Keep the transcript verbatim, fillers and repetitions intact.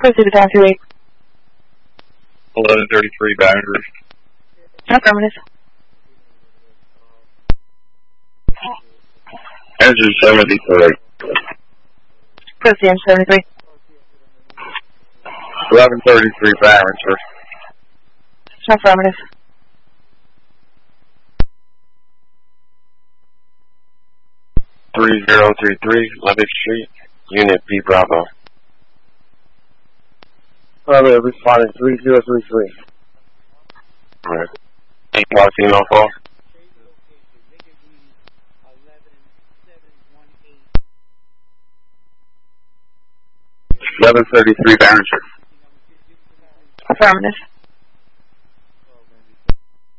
Proceed with evacuate. eleven thirty-three boundary. Affirmative. Engine seventy-three. Proceed, engine seventy-three. eleven thirty-three boundary. Affirmative. three zero three three, Levick Street, Unit B Bravo. Bravo, responding three zero three three. Alright. Eight Martino call. eleven thirty-three boundary. Affirmative.